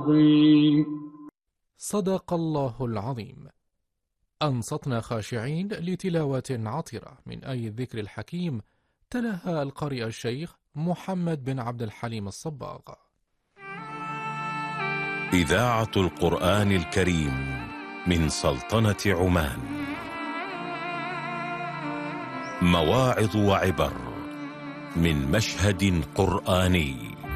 العظيم. صدق الله العظيم. أنصتنا خاشعين لتلاوة عطرة من آي الذكر الحكيم، تلاها القارئ الشيخ محمد بن عبد الحليم الصباغ. إذاعة القرآن الكريم من سلطنة عمان. مواعظ وعبر من مشهد قرآني.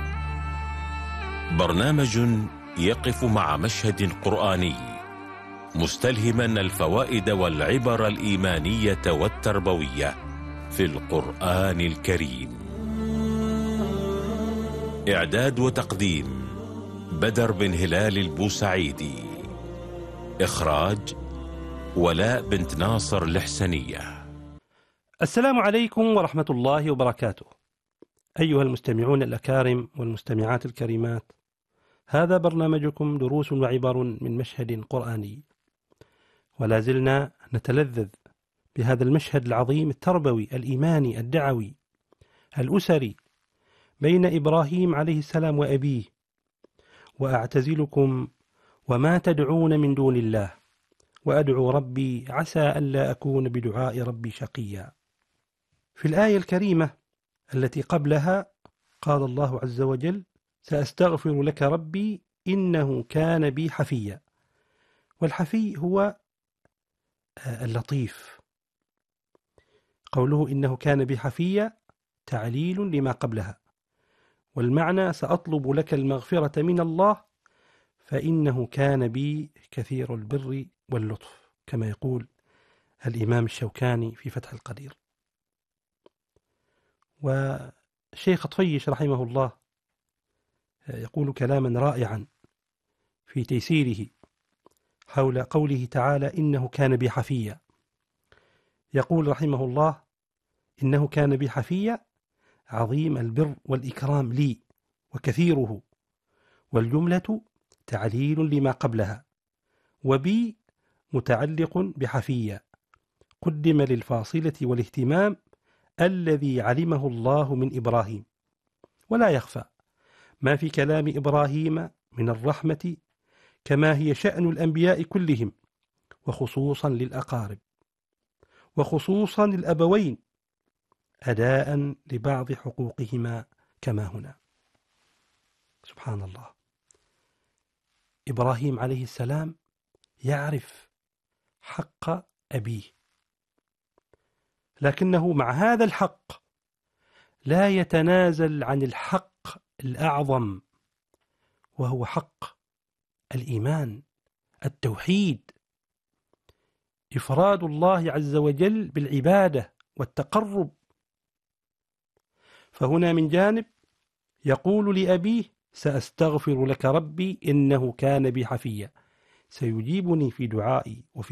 برنامج يقف مع مشهد قرآني مستلهما الفوائد والعبر الإيمانية والتربوية في القرآن الكريم. إعداد وتقديم بدر بن هلال البوسعيدي. إخراج ولاء بنت ناصر الحسنية. السلام عليكم ورحمة الله وبركاته. أيها المستمعون الأكارم والمستمعات الكريمات، هذا برنامجكم دروس وعبر من مشهد قرآني، ولا زلنا نتلذذ بهذا المشهد العظيم التربوي الإيماني الدعوي الأسري بين إبراهيم عليه السلام وأبيه. وأعتزلكم وما تدعون من دون الله وأدعو ربي عسى ألا أكون بدعاء ربي شقيا. في الآية الكريمة التي قبلها قال الله عز وجل: سأستغفر لك ربي إنه كان بي حفيا. والحفي هو اللطيف. قوله إنه كان بي حفيا تعليل لما قبلها، والمعنى سأطلب لك المغفرة من الله فإنه كان بي كثير البر واللطف، كما يقول الإمام الشوكاني في فتح القدير. والشيخ طفيش رحمه الله يقول كلاما رائعا في تيسيره حول قوله تعالى: إنه كان بي حفيا. يقول رحمه الله: إنه كان بي حفيا عظيم البر والإكرام لي وكثيره، والجملة تعليل لما قبلها، وبي متعلق بحفيا قدم للفاصلة والاهتمام الذي علمه الله من إبراهيم. ولا يخفى ما في كلام إبراهيم من الرحمة كما هي شأن الأنبياء كلهم، وخصوصا للأقارب، وخصوصا الأبوين، أداء لبعض حقوقهما كما هنا. سبحان الله، إبراهيم عليه السلام يعرف حق أبيه، لكنه مع هذا الحق لا يتنازل عن الحق الأعظم، وهو حق الإيمان، التوحيد، إفراد الله عز وجل بالعبادة والتقرب. فهنا من جانب يقول لأبيه: سأستغفر لك ربي إنه كان بي حفيا، سيجيبني في دعائي وفي